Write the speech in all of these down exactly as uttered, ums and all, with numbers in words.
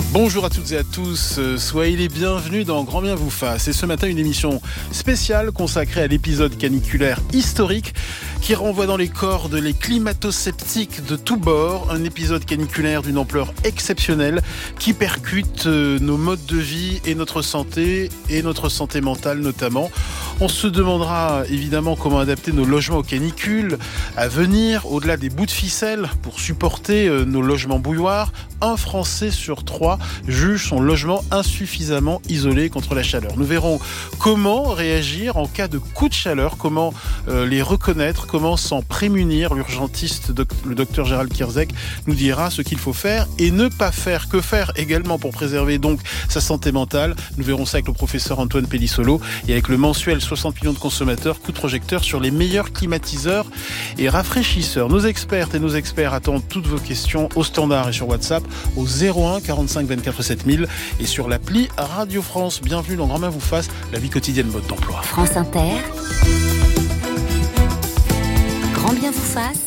Bonjour à toutes et à tous, soyez les bienvenus dans Grand Bien vous fasse. Et ce matin, une émission spéciale consacrée à l'épisode caniculaire historique qui renvoie dans les cordes les climato-sceptiques de tous bords. Un épisode caniculaire d'une ampleur exceptionnelle qui percute nos modes de vie et notre santé, et notre santé mentale notamment. On se demandera évidemment comment adapter nos logements aux canicules à venir, au-delà des bouts de ficelle pour supporter nos logements bouilloires. Un Français sur trois juge son logement insuffisamment isolé contre la chaleur. Nous verrons comment réagir en cas de coup de chaleur, comment euh, les reconnaître, comment s'en prémunir. L'urgentiste, doc- le docteur Gérald Kierzek, nous dira ce qu'il faut faire et ne pas faire. Que faire également pour préserver donc sa santé mentale. Nous verrons ça avec le professeur Antoine Pellissolo et avec le mensuel soixante millions de consommateurs, coup de projecteur sur les meilleurs climatiseurs et rafraîchisseurs. Nos expertes et nos experts attendent toutes vos questions au standard et sur WhatsApp au zéro un quarante-cinq vingt-quatre sept mille et sur l'appli Radio France. Bienvenue dans Grand Bien vous fasse, la vie quotidienne mode d'emploi. France Inter, Grand Bien vous fasse,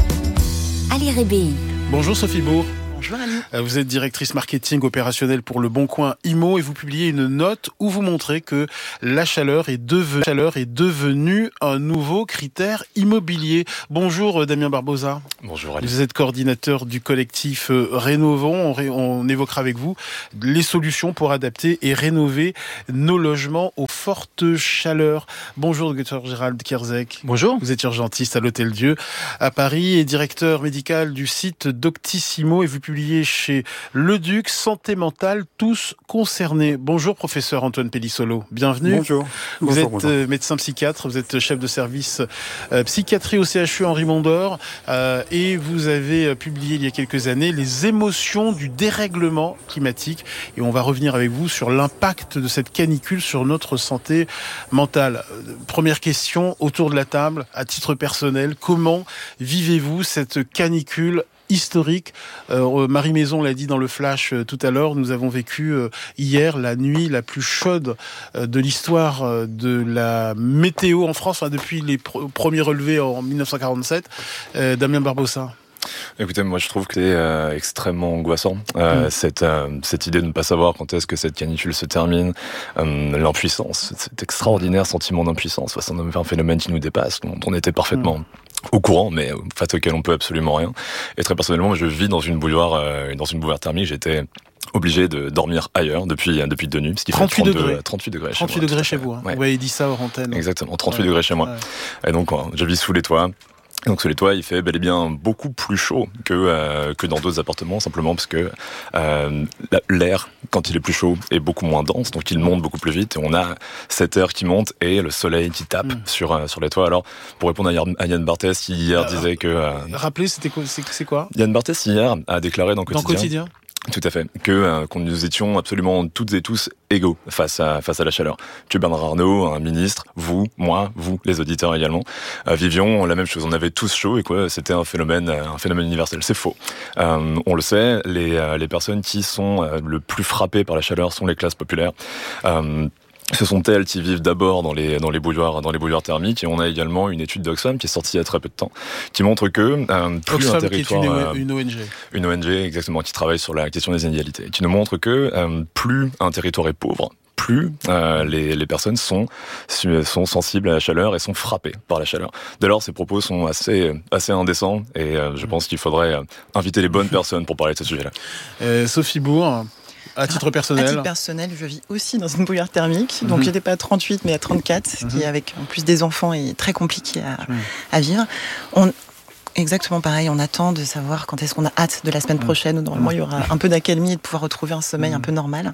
Ali Rébéi. Bonjour Sophie Bourg. Bonjour Ali. Vous êtes directrice marketing opérationnelle pour Le Bon Coin Immo et vous publiez une note où vous montrez que la chaleur est, devenue, chaleur est devenue un nouveau critère immobilier. Bonjour Damien Barbosa. Bonjour Ali. Vous êtes coordinateur du collectif Rénovons. On, ré, on évoquera avec vous les solutions pour adapter et rénover nos logements aux fortes chaleurs. Bonjour docteur Gérald Kierzek. Bonjour. Vous êtes urgentiste à l'Hôtel Dieu à Paris et directeur médical du site Doctissimo et vous publié chez Le Duc, Santé Mentale, tous concernés. Bonjour professeur Antoine Pellissolo, bienvenue. Bonjour. Vous bonjour, êtes bonjour. médecin psychiatre, vous êtes chef de service euh, psychiatrie au C H U Henri Mondor euh, et vous avez publié il y a quelques années les émotions du dérèglement climatique et on va revenir avec vous sur l'impact de cette canicule sur notre santé mentale. Euh, première question autour de la table, à titre personnel, comment vivez-vous cette canicule historique? Euh, Marie Maison l'a dit dans le flash euh, tout à l'heure, nous avons vécu euh, hier la nuit la plus chaude euh, de l'histoire euh, de la météo en France, enfin, depuis les pr- premiers relevés en dix-neuf cent quarante-sept. Euh, Damien Barbosa. Écoutez, moi je trouve que c'est euh, extrêmement angoissant, euh, mmh. cette, euh, cette idée de ne pas savoir quand est-ce que cette canicule se termine, euh, l'impuissance, cet extraordinaire sentiment d'impuissance face à un phénomène qui nous dépasse, dont on était parfaitement... Mmh. au courant, mais face auquel on peut absolument rien. Et très personnellement, je vis dans une bouilloire, euh, dans une bouilloire thermique. J'étais obligé de dormir ailleurs depuis depuis deux nuits, ce qui fait trente-huit degrés. trente-huit degrés chez trente-huit moi. degrés chez vous. Hein. Ouais. Vous m'avez dit ça hors antenne. Exactement, trente-huit ouais. degrés chez moi. Ouais. Et donc, je vis sous les toits. Donc sous les toits, il fait bel et bien beaucoup plus chaud que euh, que dans d'autres appartements, simplement parce que euh, l'air, quand il est plus chaud, est beaucoup moins dense, donc il monte beaucoup plus vite. Et on a cet air qui monte et le soleil qui tape mm. sur euh, sur les toits. Alors, pour répondre à Yann Barthès, qui hier euh, disait que... Euh, rappelez, c'était quoi, c'est, c'est quoi Yann Barthès, hier, a déclaré dans Quotidien... Dans Quotidien Tout à fait, que euh, qu'on nous étions absolument toutes et tous égaux face à face à la chaleur. Que Bernard Arnault, un ministre, vous, moi, vous, les auditeurs également, euh, vivions la même chose. On avait tous chaud et quoi, c'était un phénomène, un phénomène universel. C'est faux. Euh, on le sait, les euh, les personnes qui sont euh, le plus frappées par la chaleur sont les classes populaires. Euh, Ce sont elles qui vivent d'abord dans les dans les bouilloires dans les bouilloires thermiques et on a également une étude d'Oxfam qui est sortie il y a très peu de temps qui montre que euh, plus Oxfam, un territoire qui est une, euh, une O N G une O N G exactement qui travaille sur la question des inégalités qui nous montre que euh, plus un territoire est pauvre, plus euh, les, les personnes sont, sont sensibles à la chaleur et sont frappées par la chaleur. Dès lors, ces propos sont assez, assez indécents et euh, je pense qu'il faudrait euh, inviter les bonnes personnes pour parler de ce sujet-là. Euh, Sophie Bourg, à titre personnel. À titre personnel, je vis aussi dans une bouilloire thermique. Donc, mmh. j'étais pas à trente-huit, mais à trente-quatre, ce mmh. qui, avec en plus des enfants, est très compliqué à, mmh. à vivre. On, exactement pareil, on attend de savoir quand est-ce qu'on a hâte de la semaine prochaine, où normalement il y aura un peu d'accalmie et de pouvoir retrouver un sommeil un peu normal.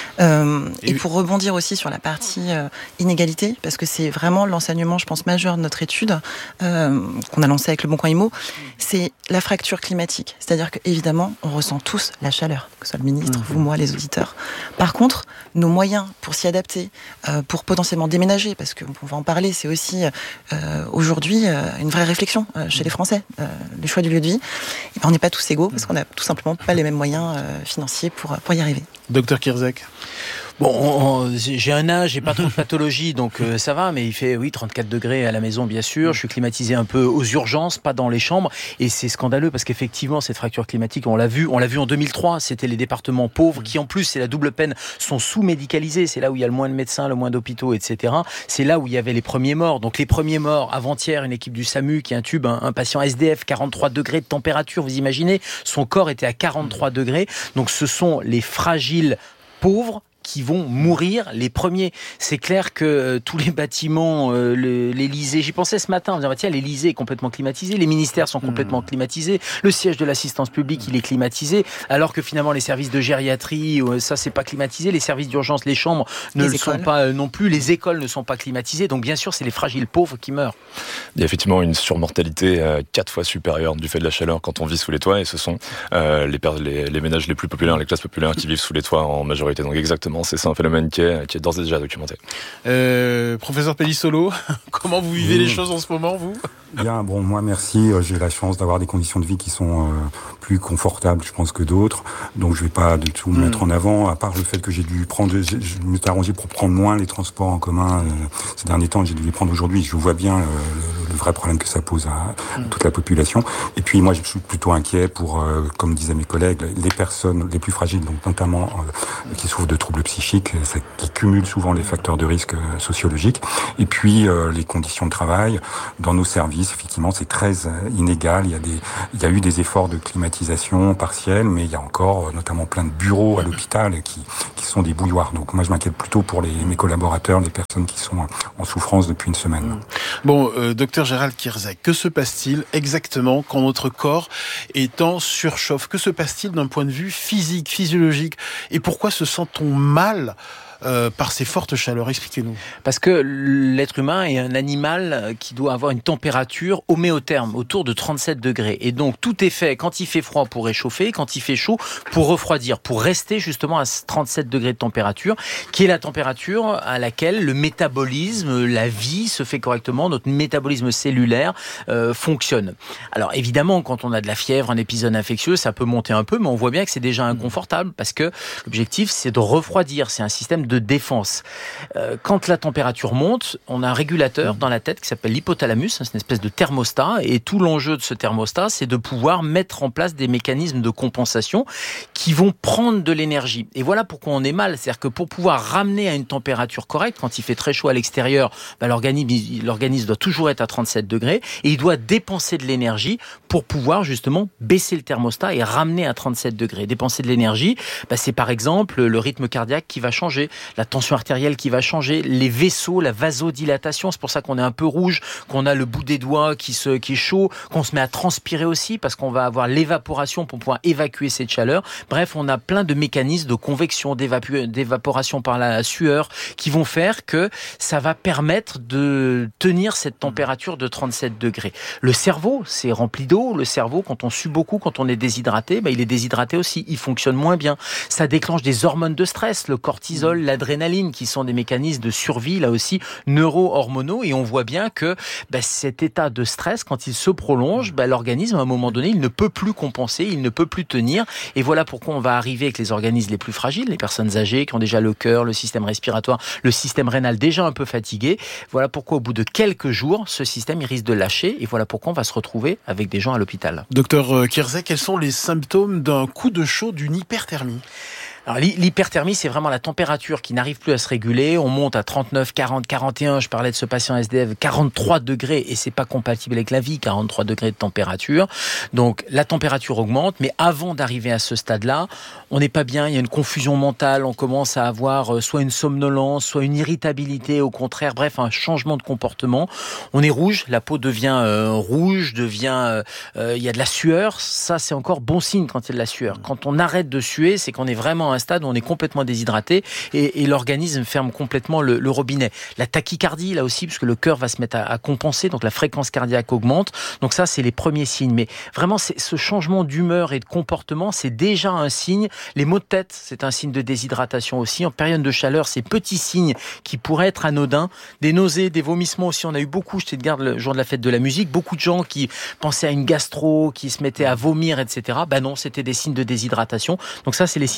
Euh, et, et pour rebondir aussi sur la partie euh, inégalité, parce que c'est vraiment l'enseignement, je pense, majeur de notre étude, euh, qu'on a lancé avec Le Bon Coin Immo, c'est la fracture climatique. C'est-à-dire qu'évidemment, on ressent tous la chaleur, que ce soit le ministre, mmh. vous, moi, les auditeurs. Par contre, nos moyens pour s'y adapter, euh, pour potentiellement déménager, parce qu'on va en parler, c'est aussi euh, aujourd'hui euh, une vraie réflexion euh, chez les Français. Euh, le choix du lieu de vie, et ben on n'est pas tous égaux parce qu'on n'a tout simplement pas les mêmes moyens euh, financiers pour, pour y arriver. Docteur Kierzek. Bon, on, on, j'ai un âge, j'ai pas trop de pathologie, donc euh, ça va, mais il fait oui trente-quatre degrés à la maison, bien sûr. Je suis climatisé un peu aux urgences, pas dans les chambres, et c'est scandaleux parce qu'effectivement cette fracture climatique, on l'a vu, on l'a vu en deux mille trois, c'était les départements pauvres qui en plus, c'est la double peine, sont sous-médicalisés. C'est là où il y a le moins de médecins, le moins d'hôpitaux, et cetera. C'est là où il y avait les premiers morts. Donc les premiers morts avant-hier, une équipe du SAMU qui intube un, un patient S D F, quarante-trois degrés de température, vous imaginez, son corps était à quarante-trois degrés. Donc ce sont les fragiles pauvres qui vont mourir les premiers. C'est clair que euh, tous les bâtiments, euh, le, l'Élysée, j'y pensais ce matin en disant, bah, tiens, l'Élysée est complètement climatisé, les ministères sont complètement climatisés, le siège de l'assistance publique, il est climatisé, alors que finalement les services de gériatrie, euh, ça c'est pas climatisé, les services d'urgence, les chambres ne les le écoles. sont pas euh, non plus, les écoles ne sont pas climatisées, donc bien sûr c'est les fragiles pauvres qui meurent. Il y a effectivement une surmortalité euh, quatre fois supérieure du fait de la chaleur quand on vit sous les toits, et ce sont euh, les, les, les ménages les plus populaires, les classes populaires qui vivent sous les toits en majorité. Donc exactement, c'est ça un phénomène qui est, qui est d'ores et déjà documenté. Euh, professeur Pellissolo, comment vous vivez oui. les choses en ce moment, vous ? Bien, bon, moi merci, j'ai la chance d'avoir des conditions de vie qui sont euh, plus confortables, je pense, que d'autres, donc je vais pas du tout me mmh. mettre en avant, à part le fait que j'ai dû prendre, je, je me suis arrangé pour prendre moins les transports en commun euh, ces derniers temps, j'ai dû les prendre aujourd'hui, je vois bien euh, le, le vrai problème que ça pose à, mmh. à toute la population, et puis moi je suis plutôt inquiet pour, euh, comme disaient mes collègues, les personnes les plus fragiles, donc notamment euh, qui souffrent de troubles psychiques, qui cumulent souvent les facteurs de risque euh, sociologiques, et puis euh, les conditions de travail dans nos services. Effectivement, c'est très inégal. Il y a des, il y a eu des efforts de climatisation partiels, mais il y a encore notamment plein de bureaux à l'hôpital qui, qui sont des bouilloires. Donc moi, je m'inquiète plutôt pour les, mes collaborateurs, les personnes qui sont en souffrance depuis une semaine. Bon, euh, docteur Gérald Kierzek, que se passe-t-il exactement quand notre corps est en surchauffe ? Que se passe-t-il d'un point de vue physique, physiologique ? Et pourquoi se sent-on mal Euh, par ces fortes chaleurs? Expliquez-nous. Parce que l'être humain est un animal qui doit avoir une température homéotherme, autour de trente-sept degrés. Et donc, tout est fait quand il fait froid pour réchauffer, quand il fait chaud pour refroidir, pour rester justement à trente-sept degrés de température, qui est la température à laquelle le métabolisme, la vie se fait correctement, notre métabolisme cellulaire euh, fonctionne. Alors, évidemment, quand on a de la fièvre, un épisode infectieux, ça peut monter un peu, mais on voit bien que c'est déjà inconfortable, parce que l'objectif, c'est de refroidir. C'est un système de défense. Euh, quand la température monte, on a un régulateur dans la tête qui s'appelle l'hypothalamus, c'est une espèce de thermostat, et tout l'enjeu de ce thermostat, c'est de pouvoir mettre en place des mécanismes de compensation qui vont prendre de l'énergie. Et voilà pourquoi on est mal, c'est-à-dire que pour pouvoir ramener à une température correcte, quand il fait très chaud à l'extérieur, bah, l'organisme, l'organisme doit toujours être à trente-sept degrés, et il doit dépenser de l'énergie pour pouvoir justement baisser le thermostat et ramener à trente-sept degrés. Dépenser de l'énergie, bah, c'est par exemple le rythme cardiaque qui va changer, la tension artérielle qui va changer, les vaisseaux, la vasodilatation, c'est pour ça qu'on est un peu rouge, qu'on a le bout des doigts qui, se, qui est chaud, qu'on se met à transpirer aussi, parce qu'on va avoir l'évaporation pour pouvoir évacuer cette chaleur. Bref, on a plein de mécanismes de convection, d'évapu- d'évaporation par la sueur, qui vont faire que ça va permettre de tenir cette température de trente-sept degrés. Le cerveau, c'est rempli d'eau, le cerveau, quand on sue beaucoup, quand on est déshydraté, bah, il est déshydraté aussi, il fonctionne moins bien. Ça déclenche des hormones de stress, le cortisol, l'adrénaline, qui sont des mécanismes de survie, là aussi, neuro-hormonaux, et on voit bien que bah, cet état de stress, quand il se prolonge, bah, l'organisme, à un moment donné, il ne peut plus compenser, il ne peut plus tenir, et voilà pourquoi on va arriver avec les organismes les plus fragiles, les personnes âgées qui ont déjà le cœur, le système respiratoire, le système rénal déjà un peu fatigué. Voilà pourquoi, au bout de quelques jours, ce système, il risque de lâcher, et voilà pourquoi on va se retrouver avec des gens à l'hôpital. Docteur Kierzek, quels sont les symptômes d'un coup de chaud, d'une hyperthermie ? Alors, l'hyperthermie, c'est vraiment la température qui n'arrive plus à se réguler. On monte à trente-neuf, quarante, quarante et un. Je parlais de ce patient S D F, quarante-trois degrés, et c'est pas compatible avec la vie, quarante-trois degrés de température. Donc, la température augmente, mais avant d'arriver à ce stade-là, on n'est pas bien. Il y a une confusion mentale. On commence à avoir soit une somnolence, soit une irritabilité, au contraire. Bref, un changement de comportement. On est rouge, la peau devient euh, rouge, devient, euh, il y a de la sueur. Ça, c'est encore bon signe quand il y a de la sueur. Quand on arrête de suer, c'est qu'on est vraiment à un stade où on est complètement déshydraté et, et l'organisme ferme complètement le, le robinet. La tachycardie, là aussi, puisque le cœur va se mettre à, à compenser, donc la fréquence cardiaque augmente. Donc ça, c'est les premiers signes. Mais vraiment, c'est, ce changement d'humeur et de comportement, c'est déjà un signe. Les maux de tête, c'est un signe de déshydratation aussi. En période de chaleur, ces petits signes qui pourraient être anodins. Des nausées, des vomissements aussi. On a eu beaucoup, j'étais de garde le jour de la fête de la musique, beaucoup de gens qui pensaient à une gastro, qui se mettaient à vomir, et cetera. Ben non, c'était des signes de déshydratation. Donc ça, c'est les signes annoncés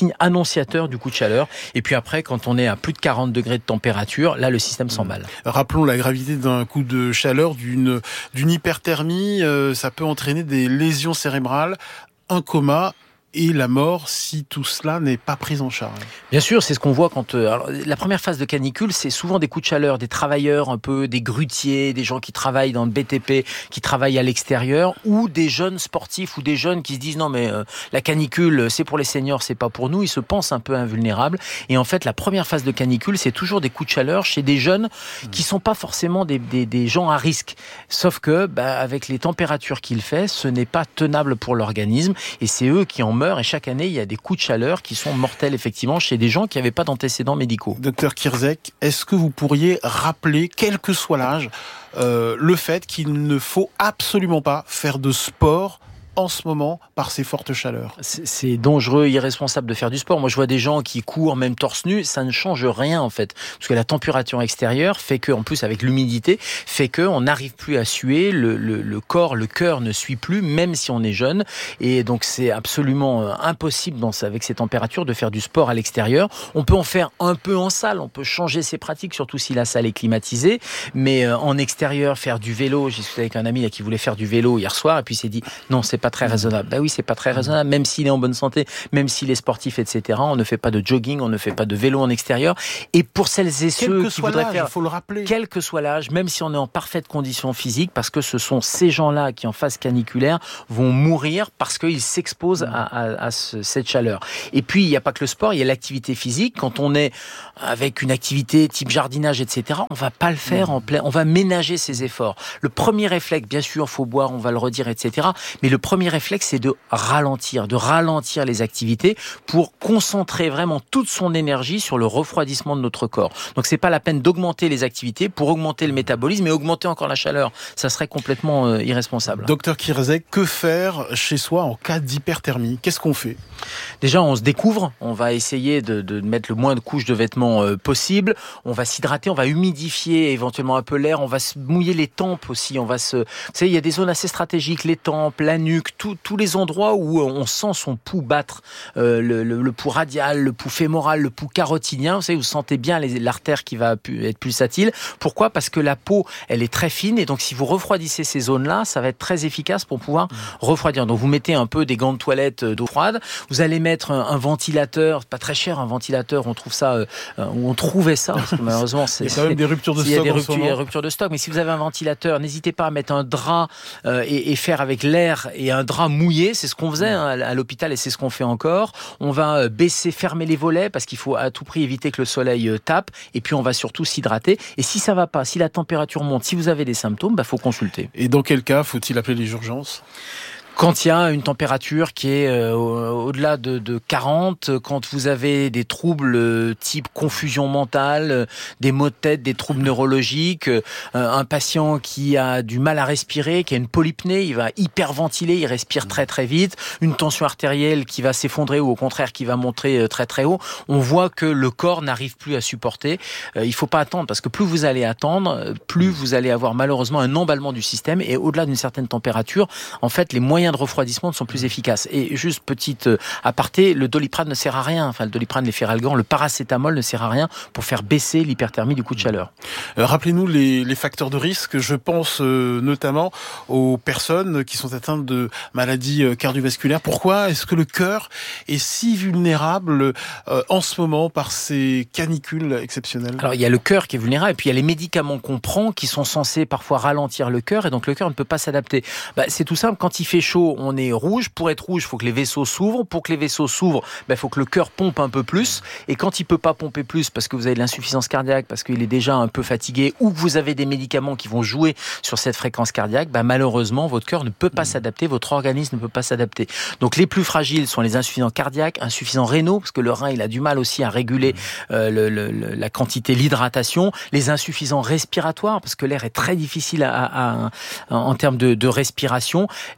annonciateur du coup de chaleur. Et puis après, quand on est à plus de quarante degrés de température, là, le système s'emballe. Rappelons la gravité d'un coup de chaleur, d'une, d'une hyperthermie. Euh, ça peut entraîner des lésions cérébrales, un coma et la mort si tout cela n'est pas pris en charge. Bien sûr, c'est ce qu'on voit quand... Euh, alors, la première phase de canicule, c'est souvent des coups de chaleur, des travailleurs un peu, des grutiers, des gens qui travaillent dans le B T P, qui travaillent à l'extérieur, ou des jeunes sportifs, ou des jeunes qui se disent non mais euh, la canicule, c'est pour les seniors, c'est pas pour nous. Ils se pensent un peu invulnérables. Et en fait, la première phase de canicule, c'est toujours des coups de chaleur chez des jeunes qui sont pas forcément des, des, des gens à risque. Sauf que, bah, avec les températures qu'il fait, ce n'est pas tenable pour l'organisme. Et c'est eux qui en meurent. Et chaque année, il y a des coups de chaleur qui sont mortels, effectivement, chez des gens qui n'avaient pas d'antécédents médicaux. Docteur Kierzek, est-ce que vous pourriez rappeler, quel que soit l'âge, euh, le fait qu'il ne faut absolument pas faire de sport en ce moment par ces fortes chaleurs? C'est, c'est dangereux, irresponsable de faire du sport. Moi, je vois des gens qui courent même torse nu, ça ne change rien en fait, parce que la température extérieure fait que, en plus avec l'humidité, fait que on n'arrive plus à suer, le, le, le corps, le cœur ne suit plus, même si on est jeune, et donc c'est absolument impossible dans, avec ces températures de faire du sport à l'extérieur. On peut en faire un peu en salle, on peut changer ses pratiques, surtout si la salle est climatisée, mais euh, en extérieur, faire du vélo. J'ai discuté avec un ami là, qui voulait faire du vélo hier soir, et puis il s'est dit non, c'est pas très raisonnable. Ben oui, c'est pas très raisonnable, même s'il est en bonne santé, même s'il est sportif, et cetera. On ne fait pas de jogging, on ne fait pas de vélo en extérieur. Et pour celles et ceux qui voudraient faire, faut le rappeler, quel que soit l'âge, même si on est en parfaite condition physique, parce que ce sont ces gens-là qui, en phase caniculaire, vont mourir parce qu'ils s'exposent à, à, à ce, cette chaleur. Et puis, il n'y a pas que le sport, il y a l'activité physique. Quand on est avec une activité type jardinage, et cetera, on va pas le faire en plein, on va ménager ses efforts. Le premier réflexe, bien sûr, faut boire, on va le redire, et cetera. Mais le premier réflexe, c'est de ralentir, de ralentir les activités pour concentrer vraiment toute son énergie sur le refroidissement de notre corps. Donc c'est pas la peine d'augmenter les activités pour augmenter le métabolisme et augmenter encore la chaleur. Ça serait complètement euh, irresponsable. Docteur Kierzek, que faire chez soi en cas d'hyperthermie? Qu'est-ce qu'on fait? Déjà, on se découvre, on va essayer de, de mettre le moins de couches de vêtements euh, possible, on va s'hydrater, on va humidifier éventuellement un peu l'air, on va se mouiller les tempes aussi, on va se... Vous savez, il y a des zones assez stratégiques, les tempes, la nuque, tout, tous les endroits où on sent son pouls battre, euh, le, le, le pouls radial, le pouls fémoral, le pouls carotinien, vous savez, vous sentez bien les, l'artère qui va être pulsatile. Pourquoi? Parce que la peau, elle est très fine, et donc si vous refroidissez ces zones-là, ça va être très efficace pour pouvoir refroidir. Donc vous mettez un peu des gants de toilette d'eau froide, vous allez mettre un, un ventilateur, pas très cher un ventilateur, on trouve ça, euh, on trouvait ça, parce que malheureusement c'est... Il y a quand même des ruptures de stock. Il y a des ruptures, il y a des ruptures de stock, mais si vous avez un ventilateur, n'hésitez pas à mettre un drap euh, et, et faire avec l'air et un drap mouillé, c'est ce qu'on faisait hein, à l'hôpital et c'est ce qu'on fait encore. On va baisser, fermer les volets parce qu'il faut à tout prix éviter que le soleil tape, et puis on va surtout s'hydrater. Et si ça va pas, si la température monte, si vous avez des symptômes, bah faut consulter. Et dans quel cas faut-il appeler les urgences? Quand il y a une température qui est euh, au-delà de, de quarante, quand vous avez des troubles euh, type confusion mentale, euh, des maux de tête, des troubles neurologiques, euh, un patient qui a du mal à respirer, qui a une polypnée, il va hyperventiler, il respire très très vite, une tension artérielle qui va s'effondrer ou au contraire qui va monter euh, très très haut, on voit que le corps n'arrive plus à supporter. Euh, il faut pas attendre, parce que plus vous allez attendre, plus vous allez avoir malheureusement un emballement du système, et au-delà d'une certaine température, en fait les moyens de refroidissement ne sont plus efficaces. Et juste petite aparté, le Doliprane ne sert à rien. Enfin, le Doliprane, les Feralgan, le paracétamol ne sert à rien pour faire baisser l'hyperthermie du coup de chaleur. Euh, rappelez-nous les, les facteurs de risque. Je pense euh, notamment aux personnes qui sont atteintes de maladies cardiovasculaires. Pourquoi est-ce que le cœur est si vulnérable euh, en ce moment par ces canicules exceptionnelles? Alors, il y a le cœur qui est vulnérable, et puis il y a les médicaments qu'on prend qui sont censés parfois ralentir le cœur, et donc le cœur ne peut pas s'adapter. Bah, c'est tout simple. Quand il fait chaud, on est rouge. Pour être rouge, il faut que les vaisseaux s'ouvrent. Pour que les vaisseaux s'ouvrent, il ben, faut que le cœur pompe un peu plus. Et quand il peut pas pomper plus parce que vous avez de l'insuffisance cardiaque, parce qu'il est déjà un peu fatigué, ou que vous avez des médicaments qui vont jouer sur cette fréquence cardiaque, ben, malheureusement, votre cœur ne peut pas s'adapter, votre organisme ne peut pas s'adapter. Donc les plus fragiles sont les insuffisants cardiaques, insuffisants rénaux, parce que le rein, il a du mal aussi à réguler euh, le, le, la quantité, l'hydratation. Les insuffisants respiratoires, parce que l'air est très difficile à, à, à, en termes de, de respiration. Les patients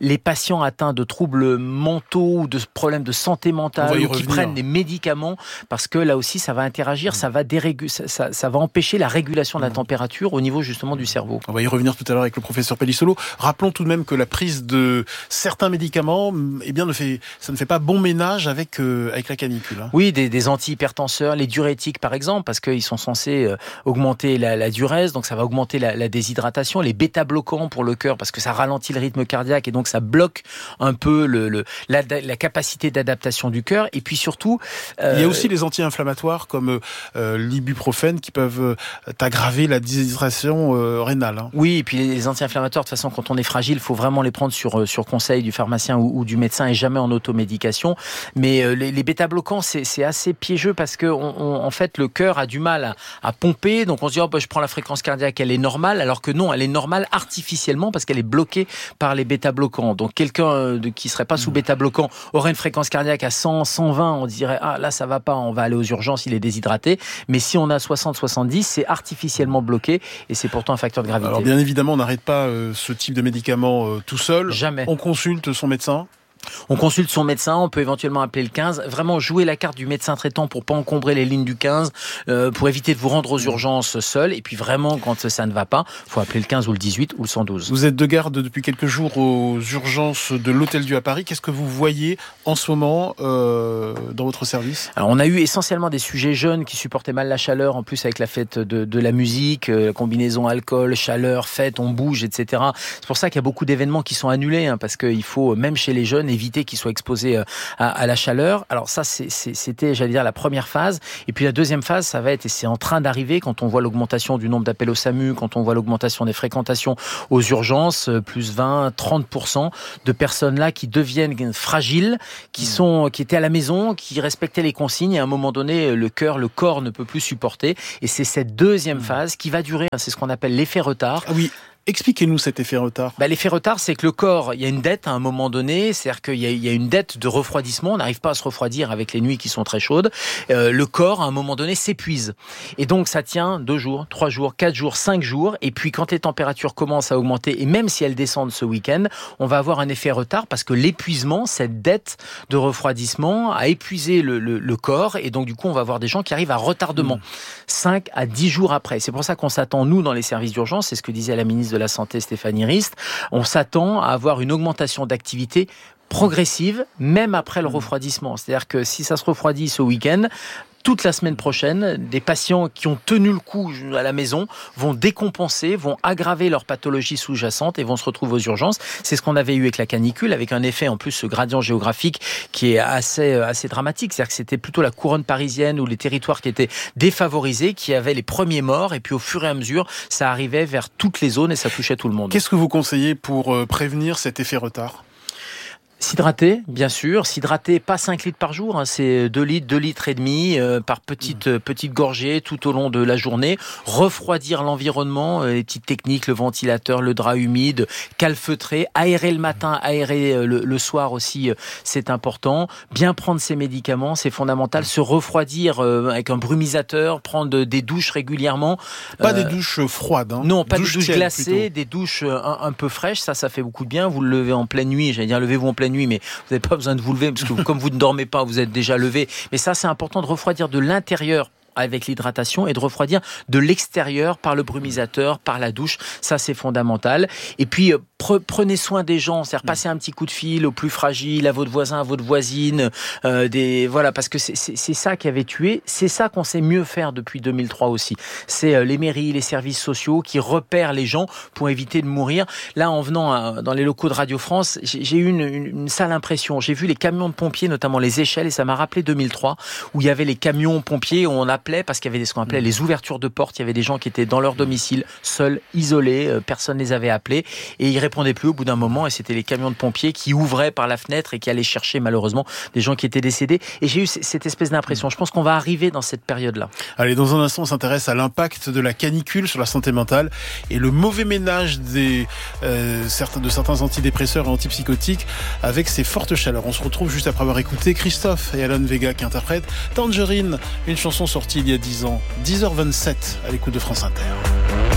patients atteints de troubles mentaux ou de problèmes de santé mentale ou qui prennent des médicaments, parce que là aussi ça va interagir, mmh. ça, va dérégu- ça, ça, ça va empêcher la régulation de la température au niveau justement du cerveau. On va y revenir tout à l'heure avec le professeur Pellissolo. Rappelons tout de même que la prise de certains médicaments, eh bien, ne fait, ça ne fait pas bon ménage avec, euh, avec la canicule. Hein. Oui, des, des antihypertenseurs, les diurétiques par exemple, parce qu'ils sont censés euh, augmenter la, la diurèse, donc ça va augmenter la, la déshydratation. Les bêta-bloquants pour le cœur, parce que ça ralentit le rythme cardiaque et donc ça bloque un peu le, le, la, la capacité d'adaptation du cœur. Et puis surtout... Euh, il y a aussi les anti-inflammatoires comme euh, l'ibuprofène qui peuvent euh, aggraver la déshydratation euh, rénale. Hein. Oui, et puis les anti-inflammatoires, de toute façon, quand on est fragile, il faut vraiment les prendre sur, sur conseil du pharmacien ou, ou du médecin et jamais en automédication. Mais euh, les, les bêta-bloquants, c'est, c'est assez piégeux parce que on, on, en fait, le cœur a du mal à, à pomper. Donc on se dit, oh, bah, je prends la fréquence cardiaque, elle est normale. Alors que non, elle est normale artificiellement parce qu'elle est bloquée par les bêta-bloquants. Donc quelqu'un de, qui serait pas sous bêta-bloquant aurait une fréquence cardiaque à cent, cent vingt. On dirait, ah là, ça va pas, on va aller aux urgences, il est déshydraté. Mais si on a soixante, soixante-dix, c'est artificiellement bloqué et c'est pourtant un facteur de gravité. Alors bien évidemment, on n'arrête pas euh, ce type de médicament euh, tout seul. Jamais. On consulte son médecin. On consulte son médecin, on peut éventuellement appeler le quinze. Vraiment jouer la carte du médecin traitant pour pas encombrer les lignes du quinze, euh, pour éviter de vous rendre aux urgences seul. Et puis vraiment, quand ça ne va pas, faut appeler le quinze ou le dix-huit ou le cent douze. Vous êtes de garde depuis quelques jours aux urgences de l'Hôtel-Dieu à Paris. Qu'est-ce que vous voyez en ce moment euh, dans votre service ? Alors, on a eu essentiellement des sujets jeunes qui supportaient mal la chaleur, en plus avec la fête de, de la musique, euh, combinaison alcool, chaleur, fête, on bouge, et cetera. C'est pour ça qu'il y a beaucoup d'événements qui sont annulés, hein, parce qu'il faut, même chez les jeunes, éviter qu'ils soient exposés à, à la chaleur. Alors ça, c'est, c'est, c'était, j'allais dire, la première phase. Et puis la deuxième phase, ça va être, et c'est en train d'arriver, quand on voit l'augmentation du nombre d'appels au SAMU, quand on voit l'augmentation des fréquentations aux urgences, plus vingt, trente pour cent de personnes là qui deviennent fragiles, qui sont, qui étaient à la maison, qui respectaient les consignes, et à un moment donné, le cœur, le corps ne peut plus supporter. Et c'est cette deuxième phase qui va durer, c'est ce qu'on appelle l'effet retard. Ah oui. Expliquez-nous cet effet retard. Bah, l'effet retard, c'est que le corps, il y a une dette à un moment donné, c'est-à-dire qu'il y a, il y a une dette de refroidissement, on n'arrive pas à se refroidir avec les nuits qui sont très chaudes. Euh, le corps, à un moment donné, s'épuise. Et donc, ça tient deux jours, trois jours, quatre jours, cinq jours. Et puis, quand les températures commencent à augmenter, et même si elles descendent ce week-end, on va avoir un effet retard parce que l'épuisement, cette dette de refroidissement, a épuisé le, le, le corps. Et donc, du coup, on va avoir des gens qui arrivent à retardement. Mmh. cinq à dix jours après. C'est pour ça qu'on s'attend, nous, dans les services d'urgence, c'est ce que disait la ministre de la Santé, Stéphanie Rist, on s'attend à avoir une augmentation d'activité progressive, même après le refroidissement. C'est-à-dire que si ça se refroidit ce week-end, toute la semaine prochaine, des patients qui ont tenu le coup à la maison vont décompenser, vont aggraver leur pathologie sous-jacente et vont se retrouver aux urgences. C'est ce qu'on avait eu avec la canicule, avec un effet en plus ce gradient géographique qui est assez assez dramatique. C'est-à-dire que c'était plutôt la couronne parisienne ou les territoires qui étaient défavorisés qui avaient les premiers morts, et puis au fur et à mesure, ça arrivait vers toutes les zones et ça touchait tout le monde. Qu'est-ce que vous conseillez pour prévenir cet effet retard ? S'hydrater, bien sûr. S'hydrater, pas cinq litres par jour, hein, c'est deux litres, deux litres et demi euh, par petite, mmh. petite gorgée tout au long de la journée. Refroidir l'environnement, euh, les petites techniques, le ventilateur, le drap humide, calfeutrer, aérer le matin, aérer euh, le, le soir aussi, euh, c'est important. Bien prendre ses médicaments, c'est fondamental. Se refroidir euh, avec un brumisateur, prendre des douches régulièrement. Pas euh, des douches froides, hein. Non, pas douche des douches tiède, glacées, plutôt. Des douches un, un peu fraîches, ça, ça fait beaucoup de bien. Vous le levez en pleine nuit, j'allais dire levez-vous en pleine nuit, mais vous n'avez pas besoin de vous lever parce que comme vous ne dormez pas, vous êtes déjà levé. Mais ça, c'est important de refroidir de l'intérieur avec l'hydratation et de refroidir de l'extérieur par le brumisateur, par la douche. Ça, c'est fondamental. Et puis, pre- prenez soin des gens. C'est-à-dire, passez un petit coup de fil aux plus fragiles, à votre voisin, à votre voisine. Euh, des, voilà, parce que c'est, c'est, c'est ça qui avait tué. C'est ça qu'on sait mieux faire depuis deux mille trois aussi. C'est euh, les mairies, les services sociaux qui repèrent les gens pour éviter de mourir. Là, en venant à, dans les locaux de Radio France, j'ai, j'ai eu une, une, une sale impression. J'ai vu les camions de pompiers, notamment les échelles, et ça m'a rappelé deux mille trois, où il y avait les camions pompiers, où on a parce qu'il y avait ce qu'on appelait les ouvertures de portes. Il y avait des gens qui étaient dans leur domicile, seuls, isolés, personne ne les avait appelés et ils répondaient plus au bout d'un moment, et c'était les camions de pompiers qui ouvraient par la fenêtre et qui allaient chercher malheureusement des gens qui étaient décédés. Et j'ai eu cette espèce d'impression. Je pense qu'on va arriver dans cette période-là. Allez, dans un instant, on s'intéresse à l'impact de la canicule sur la santé mentale et le mauvais ménage des, euh, certains, de certains antidépresseurs et antipsychotiques avec ces fortes chaleurs. On se retrouve juste après avoir écouté Christophe et Alan Vega qui interprètent Tangerine, une chanson sortie il y a dix ans, dix heures vingt-sept à l'écoute de France Inter.